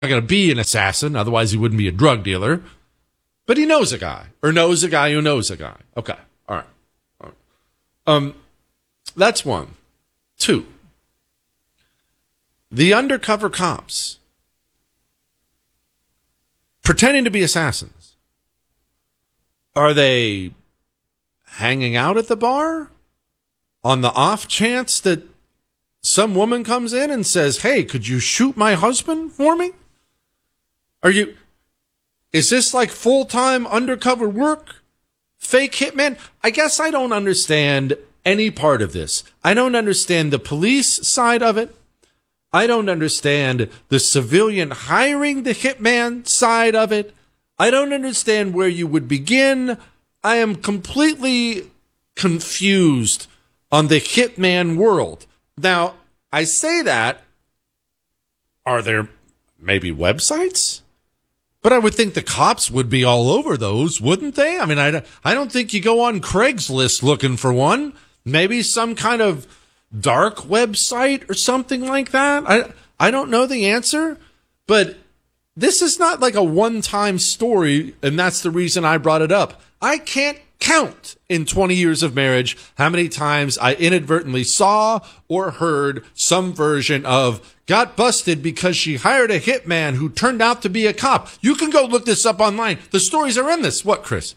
going to be an assassin. Otherwise, he wouldn't be a drug dealer. But he knows a guy, or knows a guy who knows a guy. Okay. All right. That's one. Two. The undercover cops pretending to be assassins. Are they hanging out at the bar on the off chance that some woman comes in and says, "Hey, could you shoot my husband for me?" Is this like full-time undercover work? Fake hitman? I guess I don't understand any part of this. I don't understand the police side of it. I don't understand the civilian hiring the hitman side of it. I don't understand where you would begin. I am completely confused on the hitman world. Now, I say that, are there maybe websites? But I would think the cops would be all over those, wouldn't they? I mean, I don't think you go on Craigslist looking for one. Maybe some kind of dark website or something like that. I don't know the answer, but this is not like a one-time story, and that's the reason I brought it up. I can't count in 20 years of marriage how many times I inadvertently saw or heard some version of got busted because she hired a hitman who turned out to be a cop. You can go look this up online. The stories are in this. What, Chris?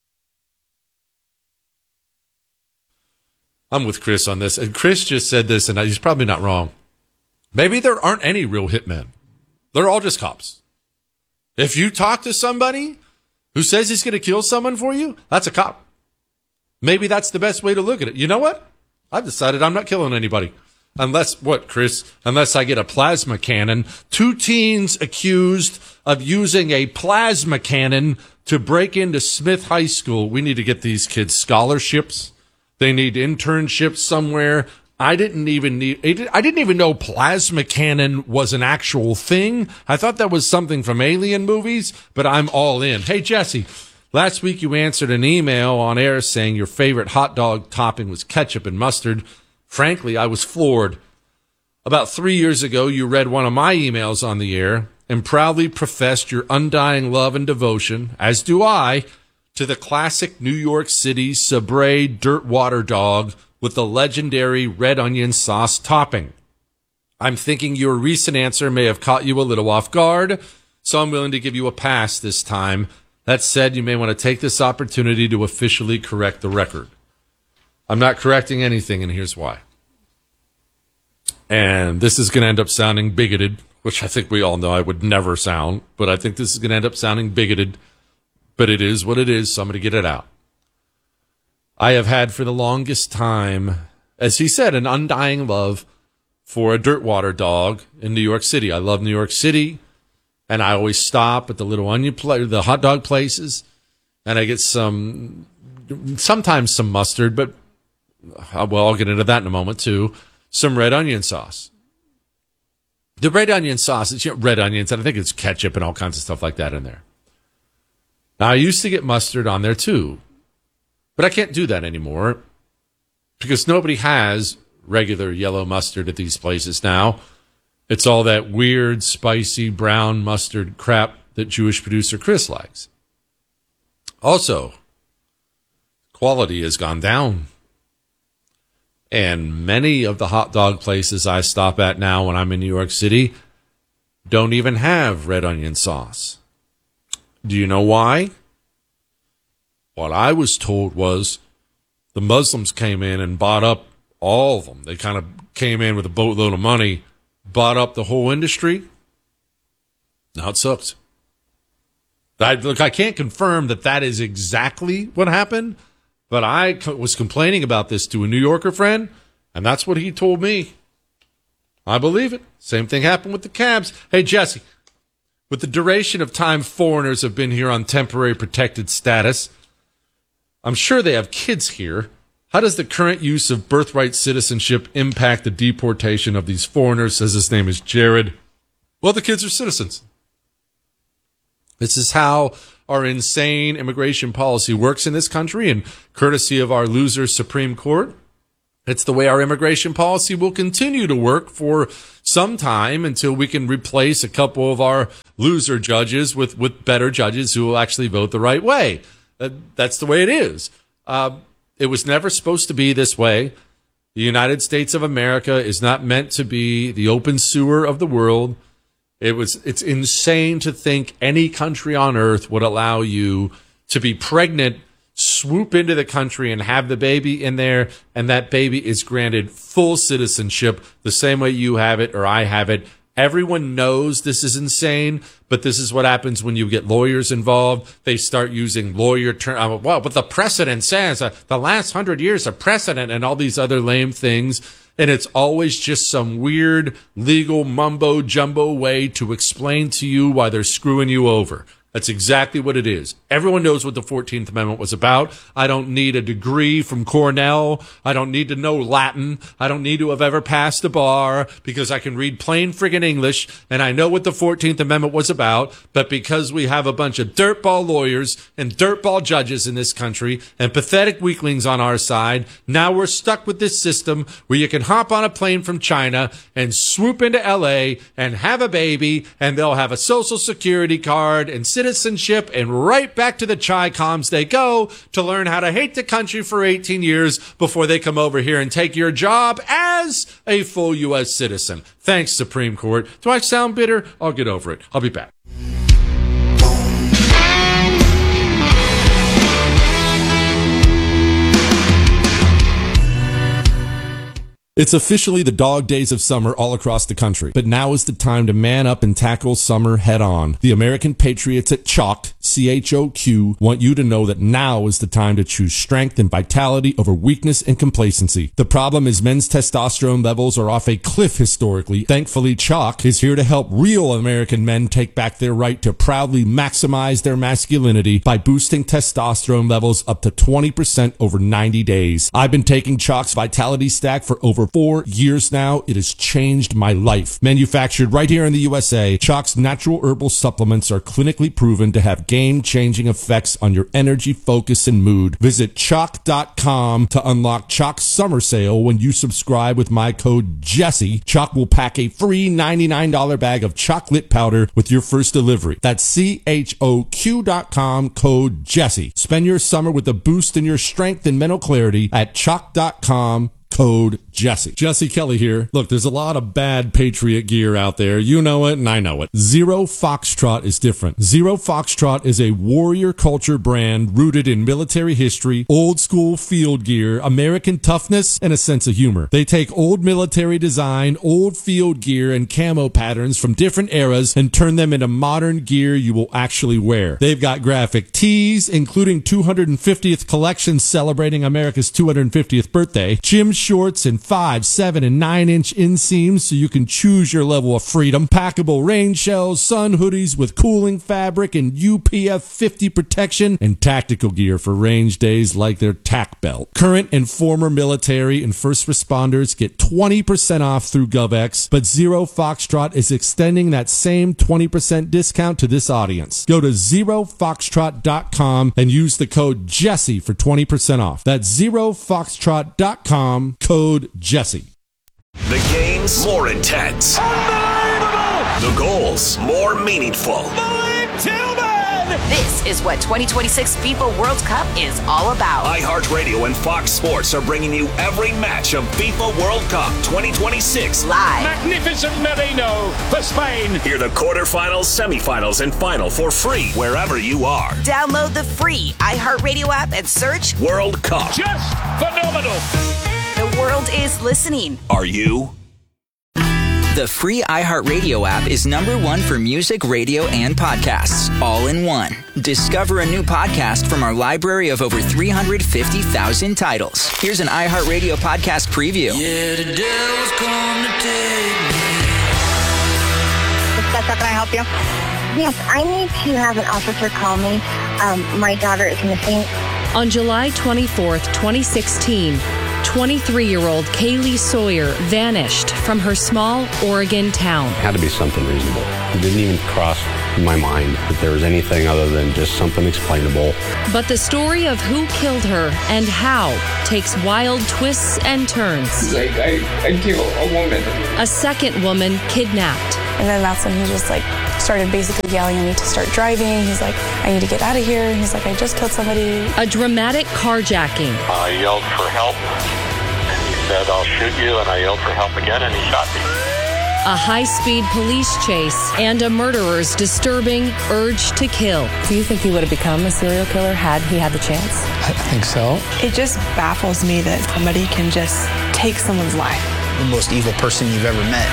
I'm with Chris on this. And Chris just said this, and he's probably not wrong. Maybe there aren't any real hitmen. They're all just cops. If you talk to somebody who says he's going to kill someone for you, that's a cop. Maybe that's the best way to look at it. You know what? I've decided I'm not killing anybody. Unless, what, Chris? Unless I get a plasma cannon. 2 teens accused of using a plasma cannon to break into Smith High School. We need to get these kids scholarships. They need internships somewhere. I didn't even know plasma cannon was an actual thing. I thought that was something from alien movies, but I'm all in. Hey, Jesse, last week you answered an email on air saying your favorite hot dog topping was ketchup and mustard. Frankly, I was floored. About 3 years ago, you read one of my emails on the air and proudly professed your undying love and devotion, as do I, to the classic New York City Sabre dirt water dog with the legendary red onion sauce topping. I'm thinking your recent answer may have caught you a little off guard, so I'm willing to give you a pass this time. That said, you may want to take this opportunity to officially correct the record. I'm not correcting anything, and here's why. And this is going to end up sounding bigoted, which I think we all know I would never sound, but I think this is going to end up sounding bigoted, but it is what it is, so I'm going to get it out. I have had for the longest time, as he said, an undying love for a dirt water dog in New York City. I love New York City, and I always stop at the little the hot dog places, and I get sometimes some mustard, but well, I'll get into that in a moment too. Some red onion sauce. The red onion sauce, it's red onions, and I think it's ketchup and all kinds of stuff like that in there. Now, I used to get mustard on there too, but I can't do that anymore because nobody has regular yellow mustard at these places now. It's all that weird, spicy, brown mustard crap that Jewish producer Chris likes. Also, quality has gone down. And many of the hot dog places I stop at now when I'm in New York City don't even have red onion sauce. Do you know why? What I was told was the Muslims came in and bought up all of them. They kind of came in with a boatload of money, bought up the whole industry. Now it sucks. I can't confirm that is exactly what happened, but I was complaining about this to a New Yorker friend, and that's what he told me. I believe it. Same thing happened with the cabs. Hey, Jesse, with the duration of time foreigners have been here on temporary protected status, I'm sure they have kids here. How does the current use of birthright citizenship impact the deportation of these foreigners? Says his name is Jared. Well, the kids are citizens. This is how our insane immigration policy works in this country, and courtesy of our loser Supreme Court, it's the way our immigration policy will continue to work for some time until we can replace a couple of our loser judges with better judges who will actually vote the right way. That's the way it is. It was never supposed to be this way. The United States of America is not meant to be the open sewer of the world. It's insane to think any country on earth would allow you to be pregnant, swoop into the country and have the baby in there, and that baby is granted full citizenship the same way you have it or I have it. Everyone knows this is insane, but this is what happens when you get lawyers involved. They start using lawyer terms. Well, but the precedent says the last 100 years of precedent and all these other lame things. And it's always just some weird legal mumbo jumbo way to explain to you why they're screwing you over. That's exactly what it is. Everyone knows what the 14th Amendment was about. I don't need a degree from Cornell. I don't need to know Latin. I don't need to have ever passed the bar because I can read plain friggin' English and I know what the 14th Amendment was about. But because we have a bunch of dirtball lawyers and dirtball judges in this country and pathetic weaklings on our side, now we're stuck with this system where you can hop on a plane from China and swoop into LA and have a baby and they'll have a social security card and citizenship, and right back to the Chi-Coms they go to learn how to hate the country for 18 years before they come over here and take your job as a full U.S. citizen. Thanks, Supreme Court. Do I sound bitter? I'll get over it. I'll be back. It's officially the dog days of summer all across the country, but now is the time to man up and tackle summer head on. The American Patriots at Chalk, CHOQ, want you to know that now is the time to choose strength and vitality over weakness and complacency. The problem is men's testosterone levels are off a cliff historically. Thankfully, Chalk is here to help real American men take back their right to proudly maximize their masculinity by boosting testosterone levels up to 20% over 90 days. I've been taking Chalk's Vitality Stack for over 4 years now. It has changed my life. Manufactured right here in the USA, Chalk's natural herbal supplements are clinically proven to have game-changing effects on your energy, focus, and mood. Visit Chalk.com to unlock Chalk's summer sale. When you subscribe with my code Jesse, Chalk will pack a free $99 bag of chocolate powder with your first delivery. That's CHOQ.com, code Jesse. Spend your summer with a boost in your strength and mental clarity at Chalk.com, code Jesse. Jesse Kelly here. Look, there's a lot of bad Patriot gear out there. You know it and I know it. Zero Foxtrot is different. Zero Foxtrot is a warrior culture brand rooted in military history, old school field gear, American toughness, and a sense of humor. They take old military design, old field gear, and camo patterns from different eras and turn them into modern gear you will actually wear. They've got graphic tees, including 250th collections celebrating America's 250th birthday, gym shorts, and 5, 7, and 9-inch inseams so you can choose your level of freedom, packable rain shells, sun hoodies with cooling fabric and UPF 50 protection, and tactical gear for range days like their tack belt. Current and former military and first responders get 20% off through GovX, but Zero Foxtrot is extending that same 20% discount to this audience. Go to ZeroFoxtrot.com and use the code Jesse for 20% off. That's ZeroFoxtrot.com, code Jesse. The games more intense. Unbelievable! The goals more meaningful. Malik Tillman! This is what 2026 FIFA World Cup is all about. iHeartRadio and Fox Sports are bringing you every match of FIFA World Cup 2026 Live. Magnificent Merino for Spain. Hear the quarterfinals, semifinals, and final for free wherever you are. Download the free iHeartRadio app and search World Cup. Just phenomenal. The world is listening. Are you? The free iHeartRadio app is #1 for music, radio, and podcasts, all in one. Discover a new podcast from our library of over 350,000 titles. Here's an iHeartRadio podcast preview. Yeah, the devil's come to take me. Can I help you? Yes, I need to have an officer call me. My daughter is missing. On July 24th, 2016, 23-year-old Kaylee Sawyer vanished from her small Oregon town. It had to be something reasonable. It didn't even cross my mind that there was anything other than just something explainable. But the story of who killed her and how takes wild twists and turns. Like, I killed a woman. A second woman kidnapped. And then that's when he just started basically yelling at me to start driving. He's like, I need to get out of here. And he's like, I just killed somebody. A dramatic carjacking. I yelled for help, and he said, I'll shoot you, and I yelled for help again, and he shot me. A high-speed police chase and a murderer's disturbing urge to kill. Do you think he would have become a serial killer had he had the chance? I think so. It just baffles me that somebody can just take someone's life. The most evil person you've ever met.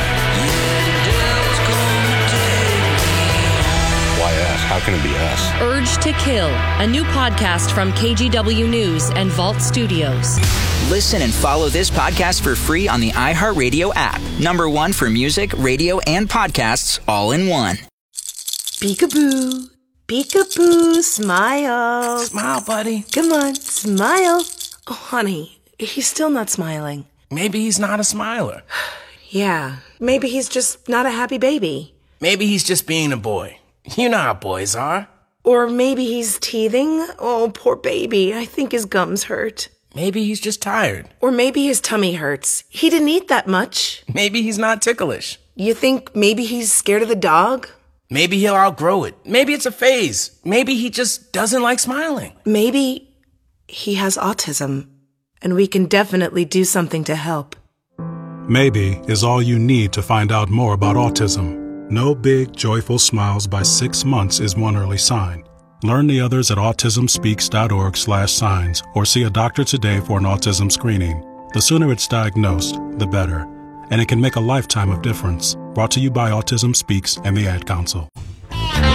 Why us? How can it be us? Urge to Kill, a new podcast from KGW News and Vault Studios. Listen and follow this podcast for free on the iHeartRadio app. #1 for music, radio, and podcasts all in one. Peekaboo. Peekaboo. Smile. Smile, buddy. Come on, smile. Oh, honey, he's still not smiling. Maybe he's not a smiler. Yeah, maybe he's just not a happy baby. Maybe he's just being a boy. You know how boys are. Or maybe he's teething. Oh, poor baby. I think his gums hurt. Maybe he's just tired. Or maybe his tummy hurts. He didn't eat that much. Maybe he's not ticklish. You think maybe he's scared of the dog? Maybe he'll outgrow it. Maybe it's a phase. Maybe he just doesn't like smiling. Maybe he has autism, and we can definitely do something to help. Maybe is all you need to find out more about autism. No big, joyful smiles by 6 months is one early sign. Learn the others at autismspeaks.org/signs or see a doctor today for an autism screening. The sooner it's diagnosed, the better. And it can make a lifetime of difference. Brought to you by Autism Speaks and the Ad Council.